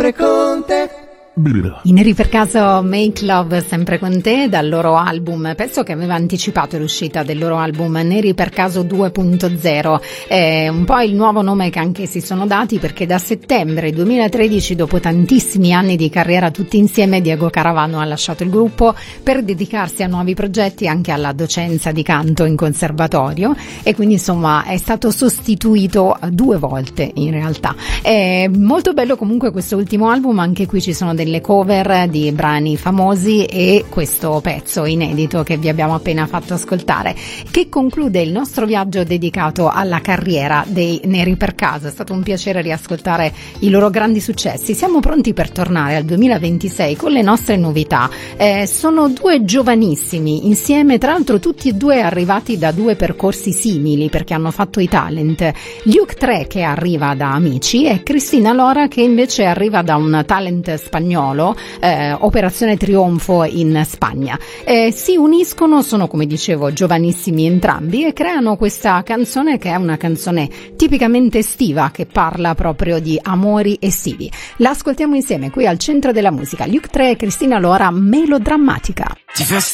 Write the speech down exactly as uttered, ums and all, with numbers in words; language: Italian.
con te. I Neri per caso Make Love sempre con te, dal loro album, penso che aveva anticipato l'uscita del loro album Neri per caso due punto zero, è un po' il nuovo nome che anche si sono dati, perché da settembre duemilatredici, dopo tantissimi anni di carriera tutti insieme, Diego Caravano ha lasciato il gruppo per dedicarsi a nuovi progetti, anche alla docenza di canto in conservatorio, e quindi insomma è stato sostituito due volte in realtà. È molto bello comunque questo ultimo album, anche qui ci sono delle cover di brani famosi e questo pezzo inedito che vi abbiamo appena fatto ascoltare, che conclude il nostro viaggio dedicato alla carriera dei Neri per caso. È stato un piacere riascoltare i loro grandi successi. Siamo pronti per tornare al duemilaventisei con le nostre novità. Eh, sono due giovanissimi insieme, tra l'altro tutti e due arrivati da due percorsi simili, perché hanno fatto i talent. Luke tre, che arriva da Amici, e Cristina Lora, che invece arriva da un talent spagnolo, eh, Operazione Trionfo in Spagna. Eh, si uniscono, sono come dicevo giovanissimi entrambi, e creano questa canzone che è una canzone tipicamente estiva, che parla proprio di amori estivi. La ascoltiamo insieme qui al Centro della Musica. Luke tre e Cristina Lora, Melodrammatica. Ti